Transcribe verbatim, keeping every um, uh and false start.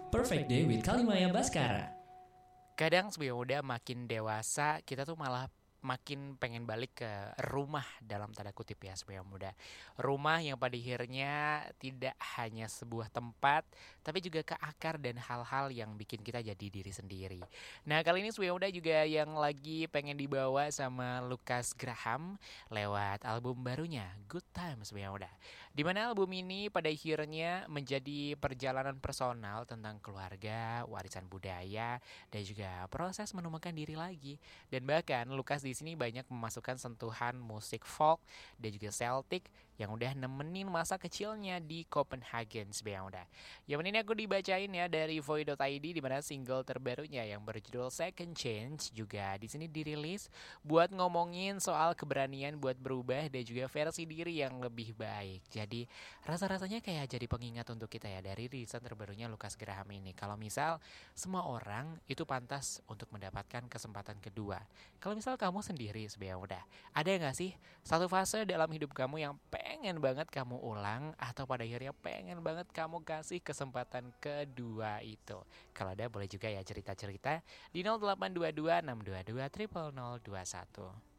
Perfect Day with Kalimaya Baskara. Kadang sebenarnya udah makin dewasa, kita tuh malah makin pengen balik ke rumah dalam tanda kutip ya sebenarnya muda. Rumah yang pada akhirnya tidak hanya sebuah tempat, tapi juga ke akar dan hal-hal yang bikin kita jadi diri sendiri. Nah kali ini sebenarnya muda juga yang lagi pengen dibawa sama Lucas Graham lewat album barunya Good Time sebenarnya muda. Dimana album ini pada akhirnya menjadi perjalanan personal tentang keluarga, warisan budaya, dan juga proses menemukan diri lagi. Dan bahkan Lukas di sini banyak memasukkan sentuhan musik folk dan juga Celtic yang udah nemenin masa kecilnya di Copenhagen sebenarnya udah. Yang ini aku dibacain ya dari voy dot i d, di mana single terbarunya yang berjudul Second Change juga di sini dirilis buat ngomongin soal keberanian buat berubah dan juga versi diri yang lebih baik. Jadi rasa-rasanya kayak jadi pengingat untuk kita ya dari rilisan terbarunya Lucas Graham ini. Kalau misal semua orang itu pantas untuk mendapatkan kesempatan kedua. Kalau misal kamu sendiri sebenarnya udah ada nggak sih satu fase dalam hidup kamu yang pengen banget kamu ulang atau pada akhirnya pengen banget kamu kasih kesempatan kedua itu? Kalau ada boleh juga ya cerita-cerita di nol delapan dua dua enam dua dua nol nol nol dua satu.